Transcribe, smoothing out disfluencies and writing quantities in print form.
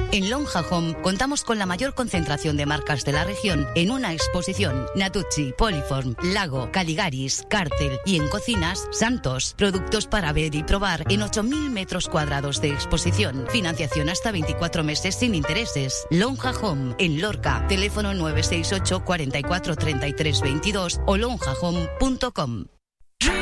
En Lonja Home contamos con la mayor concentración de marcas de la región en una exposición. Natucci, Poliform, Lago, Caligaris, Cártel y en cocinas, Santos. Productos para ver y probar en 8.000 metros cuadrados de exposición. Financiación hasta 24 meses sin intereses. Lonja Home en Lorca. Teléfono 968 44 33 22 o lonjahome.com.